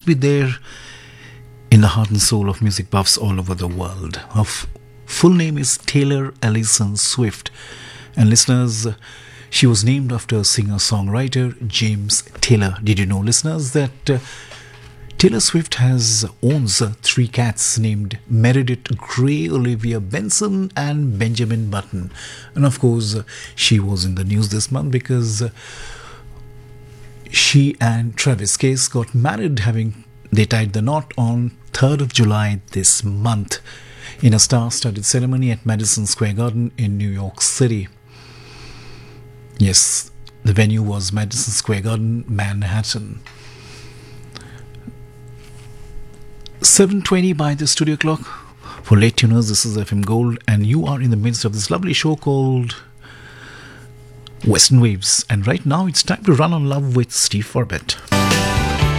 be there in the heart and soul of music buffs all over the world. Her full name is Taylor Allison Swift. And listeners, she was named after singer-songwriter James Taylor. Did you know, listeners, that Taylor Swift owns three cats named Meredith Grey, Olivia Benson and Benjamin Button. And of course, she was in the news this month because she and Travis Case got married, they tied the knot on 3rd of July this month in a star-studded ceremony at Madison Square Garden in New York City. Yes, the venue was Madison Square Garden, Manhattan. 7:20 by the studio clock. For late tuners, this is FM Gold, and you are in the midst of this lovely show called Western Waves. And right now, it's time to run on love with Steve Forbett.